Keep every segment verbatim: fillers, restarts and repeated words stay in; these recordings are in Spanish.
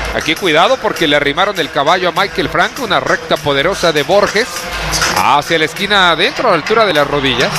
Aquí cuidado porque le arrimaron el caballo a Michael Franco. Una recta poderosa de Borges hacia la esquina adentro, a la altura de las rodillas.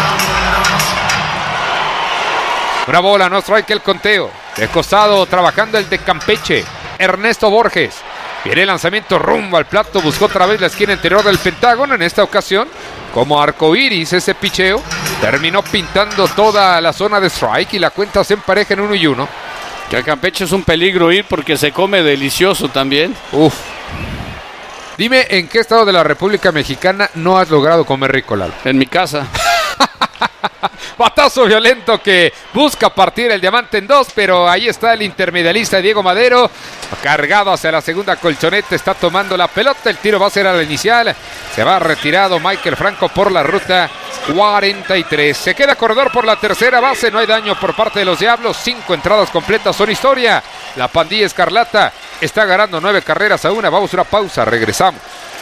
Una bola, no strike el conteo. De costado trabajando el de Campeche, Ernesto Borges. Viene el lanzamiento rumbo al plato. Buscó otra vez la esquina interior del Pentágono. En esta ocasión, como arcoíris ese picheo, terminó pintando toda la zona de strike y la cuenta se empareja en uno y uno. Que a Campeche es un peligro ir porque se come delicioso también. Uf. Dime, ¿en qué estado de la República Mexicana no has logrado comer rico, Lalo? En mi casa. Batazo violento que busca partir el diamante en dos, pero ahí está el intermedialista Diego Madero, cargado hacia la segunda colchoneta, está tomando la pelota, el tiro va a ser a la inicial, se va retirado Michael Franco por la ruta cuarenta y tres, se queda corredor por la tercera base, no hay daño por parte de los Diablos, cinco entradas completas son historia, la pandilla escarlata está ganando nueve carreras a una, vamos a una pausa, regresamos.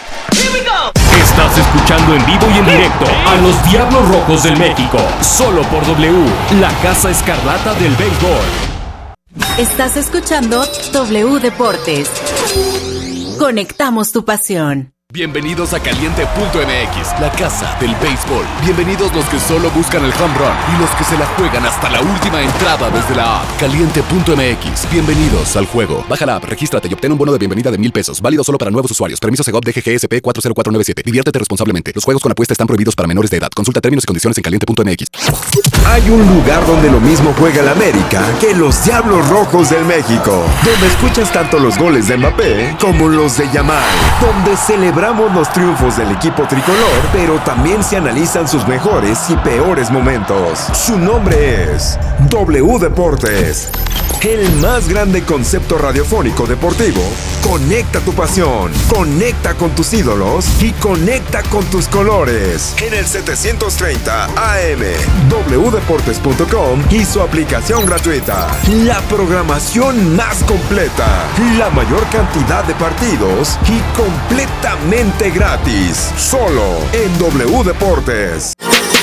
Estás escuchando en vivo y en directo a los Diablos Rojos del México, solo por W, la Casa Escarlata del Béisbol. Estás escuchando W Deportes. Conectamos tu pasión. Bienvenidos a Caliente punto M X, la casa del béisbol. Bienvenidos los que solo buscan el home run y los que se la juegan hasta la última entrada desde la app. Caliente punto M X, bienvenidos al juego. Baja la app, regístrate y obtén un bono de bienvenida de mil pesos. Válido solo para nuevos usuarios. Permiso Segov D G G S P cuatro cero cuatro nueve siete. Diviértete responsablemente. Los juegos con apuesta están prohibidos para menores de edad. Consulta términos y condiciones en Caliente punto M X. Hay un lugar donde lo mismo juega el América que los Diablos Rojos del México, donde escuchas tanto los goles de Mbappé como los de Yamal, donde celebramos los triunfos del equipo tricolor, pero también se analizan sus mejores y peores momentos. Su nombre es W Deportes, el más grande concepto radiofónico deportivo. Conecta tu pasión, conecta con tus ídolos y conecta con tus colores. En el setecientos treinta A M, w deportes punto com y su aplicación gratuita. La programación más completa, la mayor cantidad de partidos y completamente gratis. Solo en W Deportes.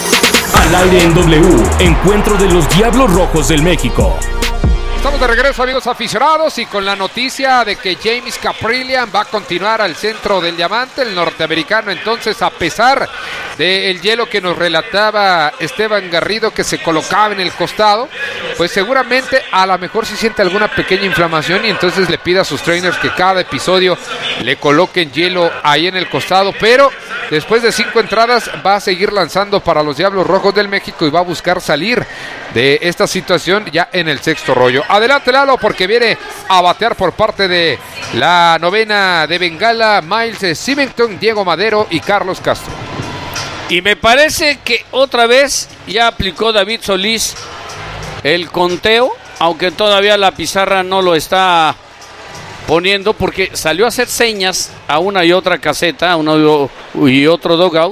Al aire en W, encuentro de los Diablos Rojos del México. Estamos de regreso, amigos aficionados, y con la noticia de que James Kaprielian va a continuar al centro del diamante, el norteamericano. Entonces, a pesar del hielo que nos relataba Esteban Garrido, que se colocaba en el costado, pues seguramente a lo mejor se siente alguna pequeña inflamación y entonces le pide a sus trainers que cada episodio le coloquen hielo ahí en el costado, pero después de cinco entradas va a seguir lanzando para los Diablos Rojos del México y va a buscar salir de esta situación ya en el sexto rollo. Adelante, Lalo, porque viene a batear por parte de la novena de Bengala, Miles Symington, Diego Madero y Carlos Castro. Y me parece que otra vez ya aplicó David Solís el conteo, aunque todavía la pizarra no lo está poniendo, porque salió a hacer señas a una y otra caseta, a uno y otro dugout.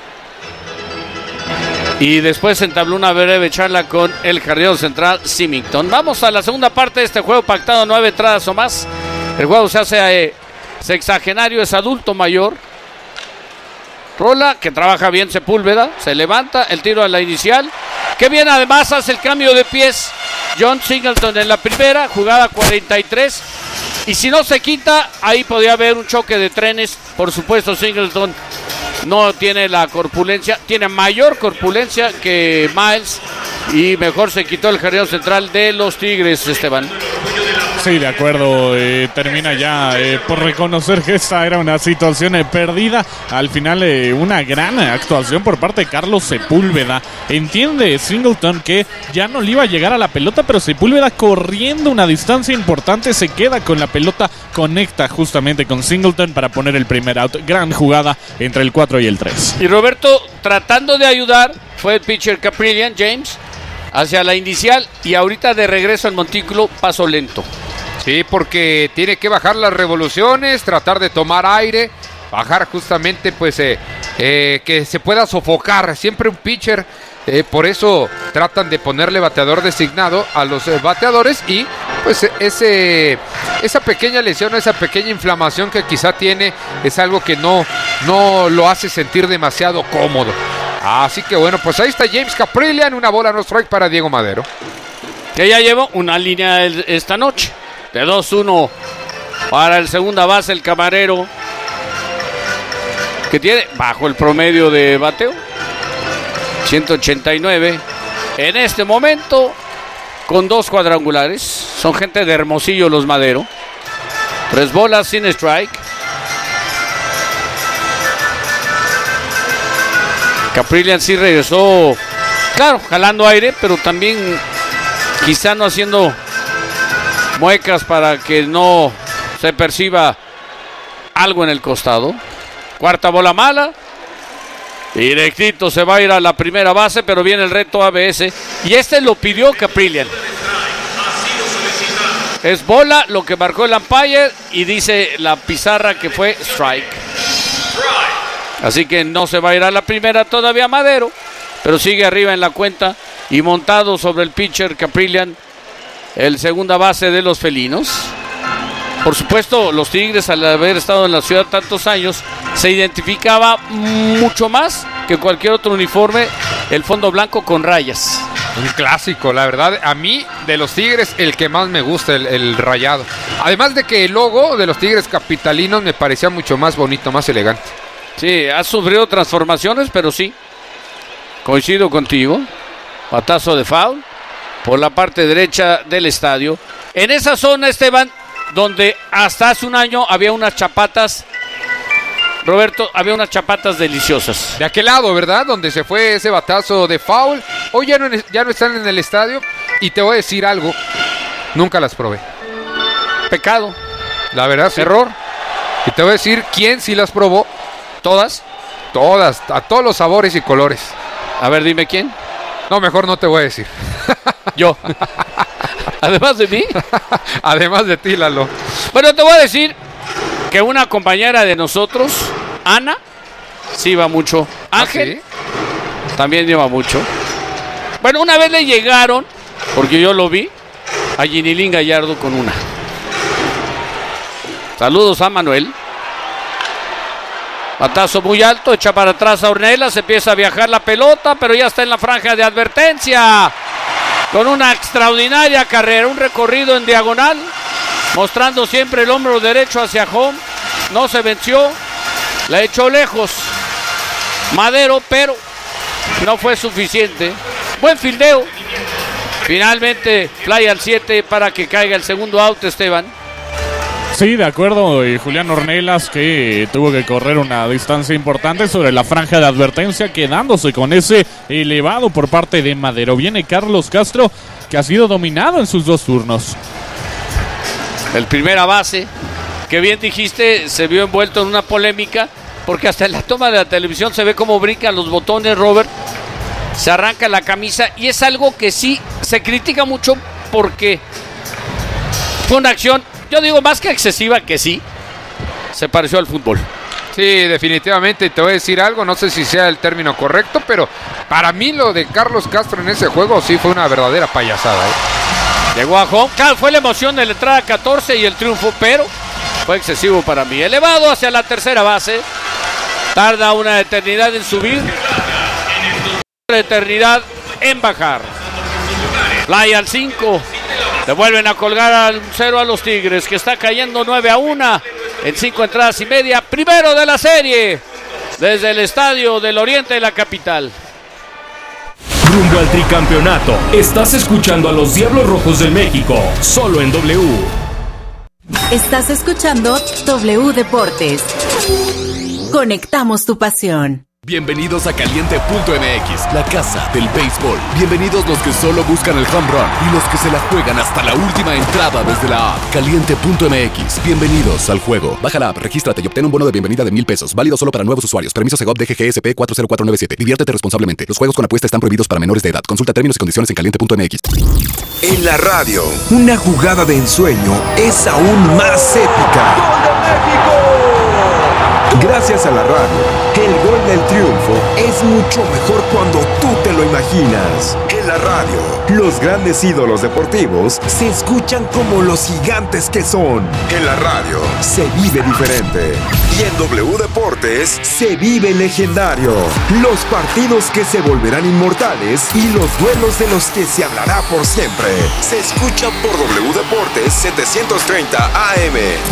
Y después entabló una breve charla con el jardinero central Symington. Vamos a la segunda parte de este juego pactado, nueve entradas o más. El juego se hace eh, sexagenario, es adulto mayor. Rola, que trabaja bien Sepúlveda, se levanta, el tiro a la inicial. Que bien, además hace el cambio de pies John Singleton en la primera, jugada cuarenta y tres. Y si no se quita, ahí podría haber un choque de trenes. Por supuesto, Singleton no tiene la corpulencia, tiene mayor corpulencia que Miles y mejor se quitó el jardinero central de los Tigres, Esteban. Sí, de acuerdo, eh, termina ya eh, por reconocer que esta era una situación eh, perdida. Al final eh, una gran actuación por parte de Carlos Sepúlveda. Entiende Singleton que ya no le iba a llegar a la pelota, pero Sepúlveda corriendo una distancia importante se queda con la pelota, conecta justamente con Singleton para poner el primer out. Gran jugada entre el cuatro y el tres. Y Roberto, tratando de ayudar, fue el pitcher Kaprielian, James, hacia la inicial, y ahorita de regreso al montículo, paso lento. Sí, porque tiene que bajar las revoluciones, tratar de tomar aire, bajar justamente pues eh, eh, que se pueda sofocar. Siempre un pitcher, eh, por eso tratan de ponerle bateador designado a los eh, bateadores, y pues ese esa pequeña lesión, esa pequeña inflamación que quizá tiene es algo que no, no lo hace sentir demasiado cómodo. Así que bueno, pues ahí está James Kaprielian, una bola no strike para Diego Madero, que ya llevó una línea esta noche de dos uno para el segunda base, el camarero, que tiene bajo el promedio de bateo, ciento ochenta y nueve. En este momento, con dos cuadrangulares. Son gente de Hermosillo los Madero. Tres bolas sin strike. Caprillian sí regresó, claro, jalando aire, pero también quizá no haciendo muecas para que no se perciba algo en el costado. Cuarta bola mala. Directito se va a ir a la primera base, pero viene el reto A B S. Y este lo pidió Caprillian. Es bola, lo que marcó el umpire, y dice la pizarra que fue strike. Así que no se va a ir a la primera todavía Madero, pero sigue arriba en la cuenta y montado sobre el pitcher Caprillian, el segunda base de los felinos. Por supuesto, los Tigres, al haber estado en la ciudad tantos años, se identificaba mucho más que cualquier otro uniforme el fondo blanco con rayas. Un clásico, la verdad. A mí, de los Tigres, el que más me gusta, el, el rayado. Además de que el logo de los Tigres capitalinos me parecía mucho más bonito, más elegante. Sí, ha sufrido transformaciones, pero sí, coincido contigo. Batazo de foul por la parte derecha del estadio. En esa zona, Esteban, donde hasta hace un año había unas chapatas, Roberto, había unas chapatas deliciosas. De aquel lado, ¿verdad? Donde se fue ese batazo de foul. Hoy ya no, ya no están en el estadio. Y te voy a decir algo, nunca las probé. Pecado. La verdad, sí. Error. Y te voy a decir quién sí las probó. ¿Todas? Todas, a todos los sabores y colores. A ver, dime quién. No, mejor no te voy a decir. Yo. Además de mí. Además de ti, Lalo. Bueno, te voy a decir que una compañera de nosotros, Ana, sí va mucho. Ángel, ¿Ah, sí? También lleva mucho. Bueno, una vez le llegaron, porque yo lo vi, a Ginilín Gallardo con una. Saludos a Manuel. Batazo muy alto, echa para atrás a Ornelas, empieza a viajar la pelota, pero ya está en la franja de advertencia. Con una extraordinaria carrera, un recorrido en diagonal, mostrando siempre el hombro derecho hacia home. No se venció, la echó lejos Madero, pero no fue suficiente. Buen fildeo. Finalmente, fly al siete para que caiga el segundo out, Esteban. Sí, de acuerdo, y Julián Ornelas, que tuvo que correr una distancia importante sobre la franja de advertencia, quedándose con ese elevado por parte de Madero. Viene Carlos Castro, que ha sido dominado en sus dos turnos. El primera base, que bien dijiste, se vio envuelto en una polémica, porque hasta en la toma de la televisión se ve cómo brincan los botones, Robert. Se arranca la camisa, y es algo que sí se critica mucho, porque fue una acción, yo digo más que excesiva, que sí se pareció al fútbol. Sí, definitivamente. Te voy a decir algo, no sé si sea el término correcto, pero para mí lo de Carlos Castro en ese juego sí fue una verdadera payasada, ¿eh? Llegó a home, claro, fue la emoción de la entrada catorce y el triunfo, pero fue excesivo para mí. Elevado hacia la tercera base, tarda una eternidad en subir, una eternidad en bajar. Fly al cinco. Le vuelven a colgar al cero a los Tigres, que está cayendo nueve a uno en cinco entradas y media. Primero de la serie, desde el estadio del oriente de la capital. Rumbo al tricampeonato. Estás escuchando a los Diablos Rojos del México, solo en W. Estás escuchando W Deportes. Conectamos tu pasión. Bienvenidos a Caliente punto M X, la casa del béisbol. Bienvenidos los que solo buscan el home run y los que se la juegan hasta la última entrada desde la app. Caliente punto M X, bienvenidos al juego. Baja la app, regístrate y obtén un bono de bienvenida de mil pesos. Válido solo para nuevos usuarios. Permiso Segov D G G S P cuatro cero cuatro nueve siete. Diviértete responsablemente. Los juegos con apuesta están prohibidos para menores de edad. Consulta términos y condiciones en Caliente punto M X. En la radio, una jugada de ensueño es aún más épica. ¡Gol de México! Gracias a la radio, el gol del triunfo es mucho mejor cuando tú te lo imaginas. En la radio, los grandes ídolos deportivos se escuchan como los gigantes que son. En la radio, se vive diferente. Y en W Deportes, se vive legendario. Los partidos que se volverán inmortales y los duelos de los que se hablará por siempre. Se escuchan por W Deportes setecientos treinta A M.